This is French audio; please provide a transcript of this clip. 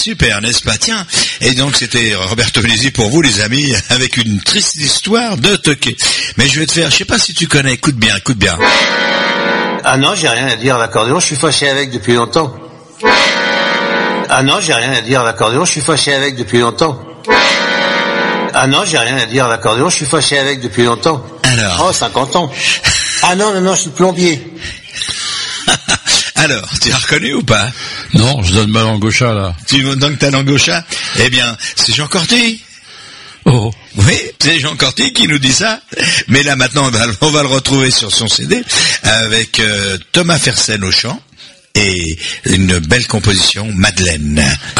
super, n'est-ce pas? Tiens, et donc c'était Roberto Lisi pour vous, les amis, avec une triste histoire de toquer. Mais je vais te faire, je sais pas si tu connais, écoute bien. Ah non, j'ai rien à dire à l'accordéon, je suis fâché avec depuis longtemps. Ah non, j'ai rien à dire à l'accordéon, je suis fâché avec depuis longtemps. Ah non, j'ai rien à dire à l'accordéon, je suis fâché avec depuis longtemps. Alors? Oh, 50 ans. Ah non, je suis plombier. Alors, tu as reconnu ou pas? Non, je donne ma langue au chat, là. Tu donnes ta langue au chat? Eh bien, c'est Jean Corty. Oh. Oui, c'est Jean Corty qui nous dit ça. Mais là, maintenant, on va le retrouver sur son CD avec Thomas Fersen au chant et une belle composition, Madeleine.